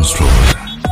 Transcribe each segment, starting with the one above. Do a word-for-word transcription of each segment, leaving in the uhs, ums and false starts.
dance floor.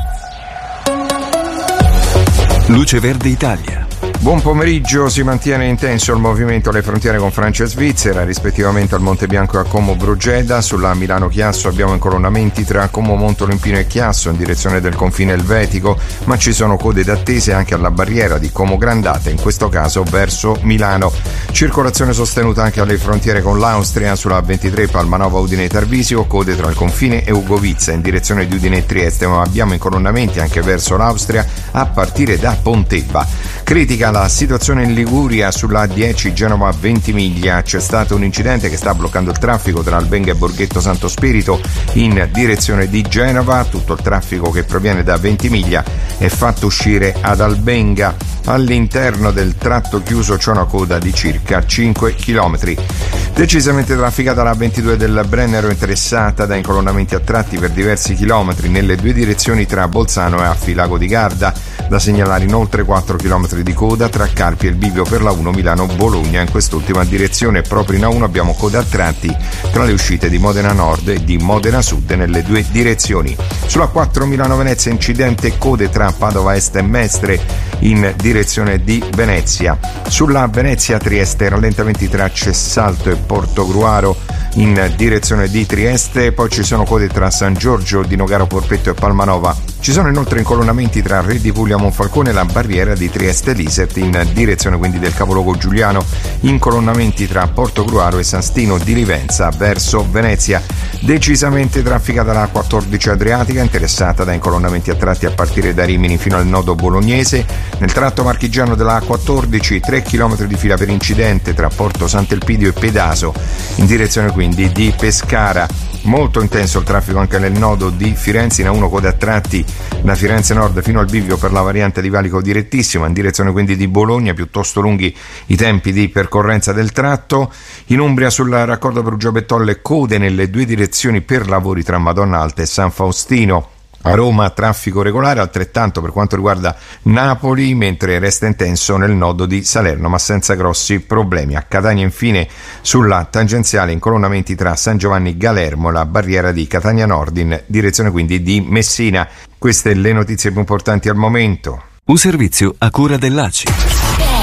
Luce Verde Italia. Buon pomeriggio, si mantiene intenso il movimento alle frontiere con Francia e Svizzera, rispettivamente al Monte Bianco e a Como Brugeda. Sulla Milano-Chiasso abbiamo incolonnamenti tra Como Montolimpino e Chiasso in direzione del confine elvetico, ma ci sono code d'attesa anche alla barriera di Como Grandate, in questo caso verso Milano. Circolazione sostenuta anche alle frontiere con l'Austria sulla ventitré Palmanova Udine Tarvisio, code tra il confine e Ugovizza in direzione di Udine e Trieste, ma abbiamo incolonnamenti anche verso l'Austria a partire da Pontebba. Critica la situazione in Liguria sulla A dieci Genova Ventimiglia. C'è stato un incidente che sta bloccando il traffico tra Albenga e Borghetto Santo Spirito in direzione di Genova. Tutto il traffico che proviene da Ventimiglia è fatto uscire ad Albenga. All'interno del tratto chiuso c'è una coda di circa cinque chilometri. Decisamente trafficata la ventidue del Brennero, interessata da incolonnamenti a tratti per diversi chilometri nelle due direzioni tra Bolzano e Affilago di Garda. Da segnalare inoltre quattro chilometri di coda tra Carpi e il bivio per la uno Milano-Bologna. In quest'ultima direzione, proprio in A uno, abbiamo coda a tratti tra le uscite di Modena Nord e di Modena Sud nelle due direzioni. Sulla quattro Milano-Venezia, incidente, code tra Padova Est e Mestre in direzione di Venezia. Sulla Venezia-Trieste, rallentamenti tra Cessalto e Portogruaro in direzione di Trieste. Poi ci sono code tra San Giorgio di Nogaro Porpetto e Palmanova. Ci sono inoltre incolonnamenti tra Re di Puglia Monfalcone e la barriera di Trieste Liset in direzione quindi del capoluogo giuliano. Incolonnamenti tra Portogruaro e San Stino di Livenza verso Venezia. Decisamente trafficata la quattordici Adriatica, interessata da incolonnamenti a tratti a partire da Rimini fino al nodo bolognese. Nel tratto marchigiano della A quattordici, tre chilometri di fila per incidente tra Porto Sant'Elpidio e Pedaso in direzione quindi di Pescara. Molto intenso il traffico anche nel nodo di Firenze, in A uno coda a tratti da Firenze Nord fino al bivio per la variante di Valico direttissima, in direzione quindi di Bologna, piuttosto lunghi i tempi di percorrenza del tratto. In Umbria sul raccordo Perugia-Bettolle, code nelle due direzioni per lavori tra Madonna Alta e San Faustino. A Roma traffico regolare, altrettanto per quanto riguarda Napoli, mentre resta intenso nel nodo di Salerno, ma senza grossi problemi. A Catania infine sulla tangenziale incolonnamenti tra San Giovanni Galermo e la barriera di Catania Nord in direzione quindi di Messina. Queste le notizie più importanti al momento. Un servizio a cura dell'A C I.